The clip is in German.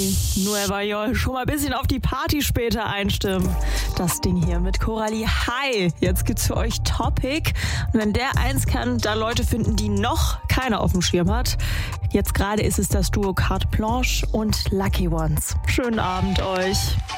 Nueva York, schon mal ein bisschen auf die Party später einstimmen. Das Ding hier mit Coralie. Hi, jetzt gibt's für euch Topic. Und wenn der eins kann, da Leute finden, die noch keiner auf dem Schirm hat. Jetzt gerade ist es das Duo Carte Blanche und Lucky Ones. Schönen Abend euch.